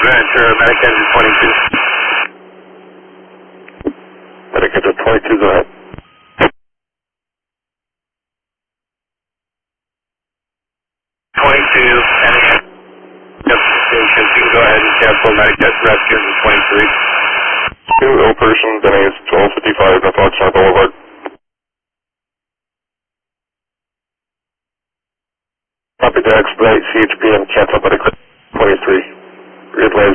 Ventura, medic engine 22. Medic engine 22, go ahead. 22, heading at station. You can go ahead and cancel medic rescue engine 23. 2 ill person, Denny's 1255 North Oxnard Boulevard. Copy to expedite CHP and cancel medic 23. Read